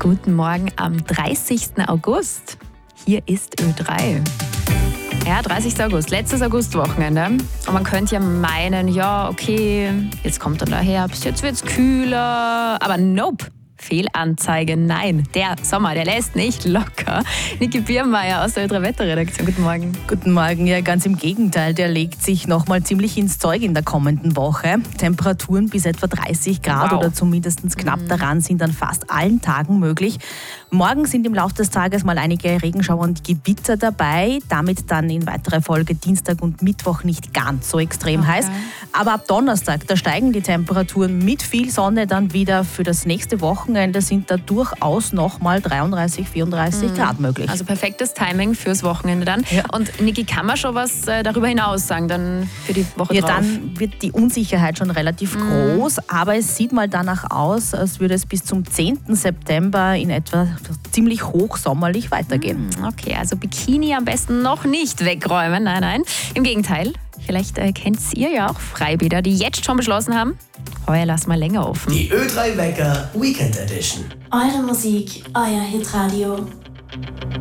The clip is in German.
Guten Morgen am 30. August. Hier ist Ö3. Ja, 30. August, letztes Augustwochenende. Und man könnte ja meinen, ja, okay, jetzt kommt dann der Herbst, jetzt wird's kühler. Aber nope. Fehlanzeige, nein. Der Sommer, der lässt nicht locker. Niki Biermeier aus der Ö3-Wetterredaktion. Guten Morgen. Guten Morgen. Ja, ganz im Gegenteil. Der legt sich nochmal ziemlich ins Zeug in der kommenden Woche. Temperaturen bis etwa 30 Grad oder zumindest knapp daran sind an fast allen Tagen möglich. Morgen sind im Laufe des Tages mal einige Regenschauer und Gewitter dabei. Damit dann in weiterer Folge Dienstag und Mittwoch nicht ganz so extrem heiß. Aber ab Donnerstag, da steigen die Temperaturen mit viel Sonne dann wieder. Für das nächste Wochenende sind da durchaus nochmal 33, 34 Grad möglich. Also perfektes Timing fürs Wochenende dann. Ja. Und Niki, kann man schon was darüber hinaus sagen dann für die Woche drauf? Ja, dann wird die Unsicherheit schon relativ groß, aber es sieht mal danach aus, als würde es bis zum 10. September in etwa ziemlich hochsommerlich weitergehen. Okay, also Bikini am besten noch nicht wegräumen. Nein, nein. Im Gegenteil. Vielleicht kennt ihr ja auch Freibäder, die jetzt schon beschlossen haben, heuer lassen wir länger offen. Die Ö3 Wecker Weekend Edition. Eure Musik, euer Hitradio.